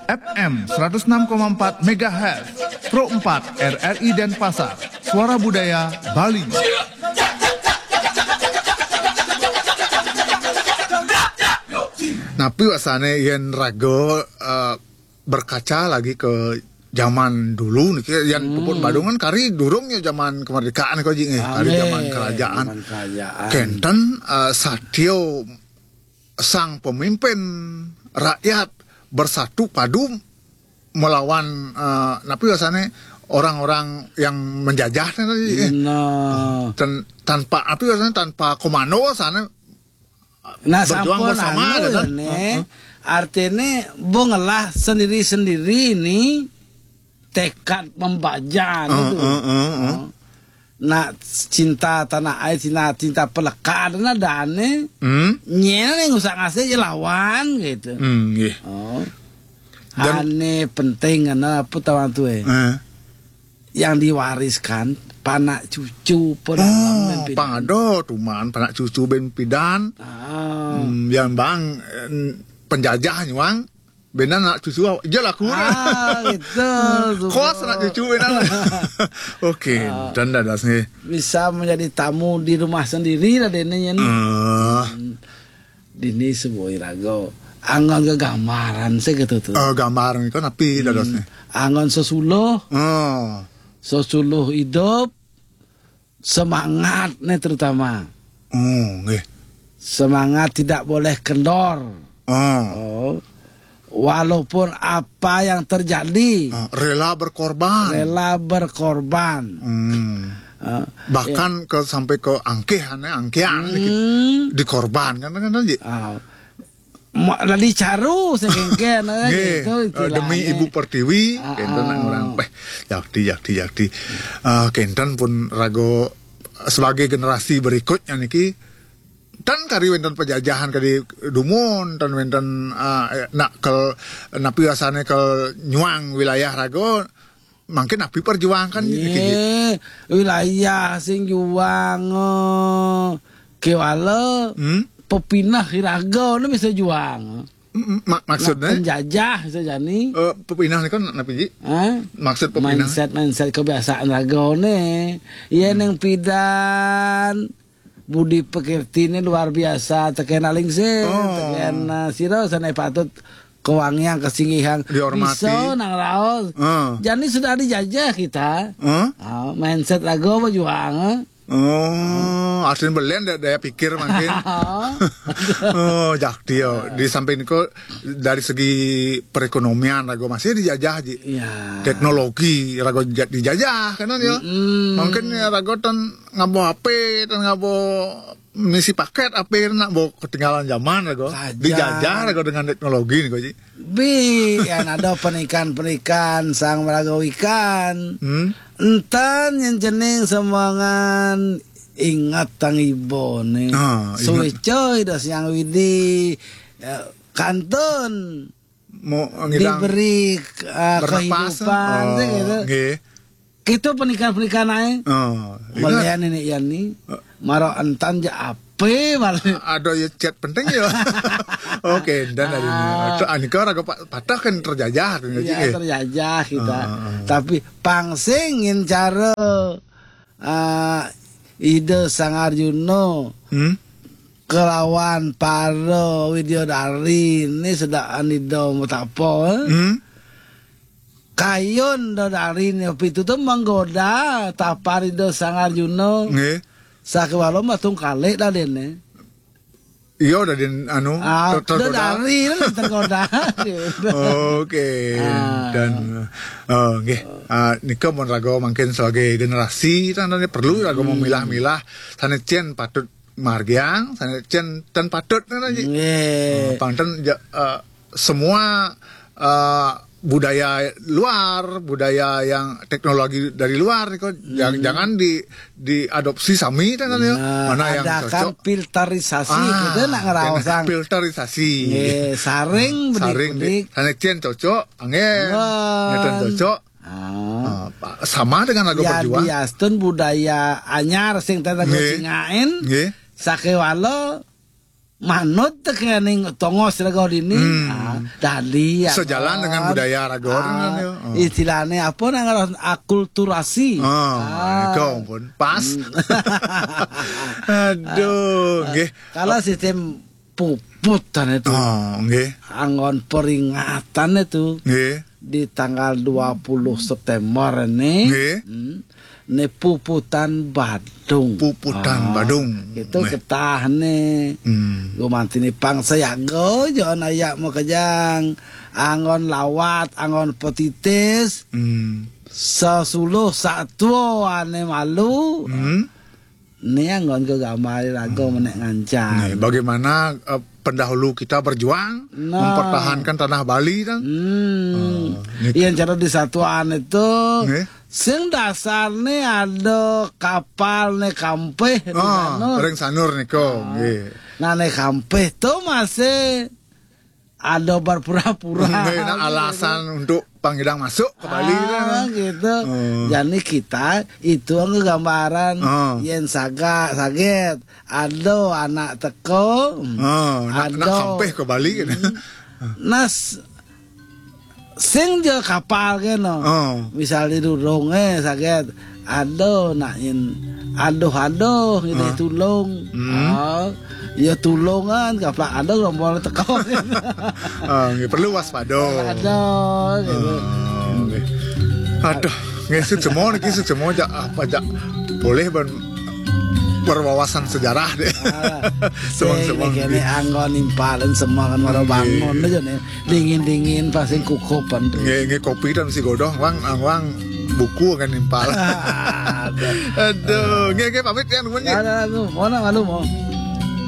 FM 106,4 MHz, Pro 4 RRI Denpasar, Suara Budaya Bali. Napi wasane yen rago berkaca lagi ke zaman dulu nih, yang puput Badung kan kari durungnya zaman kemerdekaan kau jing, kari zaman kerajaan. Kenten Satyo sang pemimpin rakyat bersatu padu melawan napi wasane orang-orang yang menjajah tadi. Dan tanpa api wasane tanpa komando sana. Nah, berjuang bersama gitu. Artinya bongelah sendiri-sendiri ini tekad membajak itu. Nah, cinta tanah air, cinta pelekat dan adane nyel yang usah ngasih lawan gitu. Ane penting karena apa tahu tuh yang diwariskan panak cucu pangado tuman panak cucu ben pidan yang bang penjajah nyuang benar nak cucu aja laku gitu kos nak cucu benar. Oke, dan dadas nih bisa menjadi tamu di rumah sendiri lah denenya nih dini sebuah irago angon kegamaran saya gitu tuh gambaran itu napi dadasnya angon sesuluh sesuluh hidup semangat nih terutama semangat tidak boleh kendor walaupun apa yang terjadi rela berkorban bahkan ke sampai ke angkehan dikorbankan kan aja lali caru sekengken gitu demi Ibu Pertiwi kenten orang yakti kenten pun rago sebagai generasi berikutnya niki dan kari wenten penjajahan kari dumun dan wenten nak ke napi asane ke nyuang wilayah rago mungkin napi perjuangkan wilayah sing juang kewala pepinah hirago itu bisa juang. Maksudnya? Penjajah bisa jadi. Pepinah ini kan napi ji? Maksud pepinah? Mindset kebiasaan rago nih. Iya neng pidan budi pekerti ini luar biasa. Tekena lingse, tekena siro sanai patut kewangian kesinggihan. Dihormati. Bisa nang raos. Jadi sudah dijajah kita. Mindset rago berjuang. Artinya belen daya pikir makin. Jakti di samping itu dari segi perekonomian rago masih dijajah ji. Teknologi rago dijajah kan ya. Mungkin ya rago tan ngabo HP tan ngabo misi paket HP nak bawa ketinggalan zaman rago. Dijajah rago dengan teknologi nih ji. Yang ada penikan sang rago ikan. Entan yang jeneng semangan ingat tang ibu nih. Suwe coy das yang widi kanton mau diberi kehidupan gitu. Kita pernikahan aja. Malian ini yani maro entan ja ape malah. Ada ya chat penting ya. Oke, dan dari ini anika raga patah kan terjajah terjajah kita. Tapi pangsingin cara ide Sang Arjuno kelawan para Widyodari ini sedaan ido mutapo kayon dari ini itu tuh menggoda tapar ide Sang Arjuno sakewalo matung kali dah dene. Iya udah tergoda. Dari tergoda. Oke. Dan nika mon rago mungkin sebagai generasi tandanya perlu rago memilah-milah sanecen patut margiang, sanecen tan patut tandanya. Panten semua budaya luar, budaya yang teknologi dari luar nih kok jangan diadopsi sami kan ya. Mana yang cocok filterisasi kita nak ngerawasan filterisasi. Saring bedik. Sanecen cocok, angin, ngeten cocok. Sama dengan lagu berjuang. Ya biastun budaya anyar sing tata singain sakewalo manut tekening tongos rago dini dali ya Sejalan dengan budaya Ragon kan, ya. istilahnya apa nang akulturasi Itu pun pas. Aduh, nggih. kalau sistem puputan itu Nggih. anggon peringatan itu Nggih. di tanggal 20 September ini Nggih. ne puputan Badung. Puputan Badung. Itu ketah nih. Gumantini pangsa ya go jangan ayak mau kejang. Angon lawat, angon petitis. Sesuluh satu ane malu. Ini angon ke gambar lagu menek ngancam. Bagaimana pendahulu kita berjuang mempertahankan tanah Bali kan? Yang cara di satuan itu Nggih. sing dasarnya ada kapal ne kampeh di sana. Reng sanur niko. Nggih. Nah ne kampeh tuh masih ada berpura-pura. Nah, alasan untuk panggidang masuk ke Bali kan? Gitu. Jadi kita itu gambaran yen saget ada anak teko Nak kampeh ke Bali kan? Nas sing je kapal keno. Misalnya durunge sakit. Aduh nak yen aduh gitu tulung. Ya tulungan kapal aduh rombol teko. Nggih perlu waspada. Aduh gitu. Aduh, nggih semua niki semua apa boleh berwawasan sejarah deh. Semang kene anggon nimpalen semua kan maro bangun aja nih. Dingin pasti kukupan. Nggih kopi dan si godong wang buku kan nimpal. Aduh, nggih pamit ya nuwun nggih. Ada mau.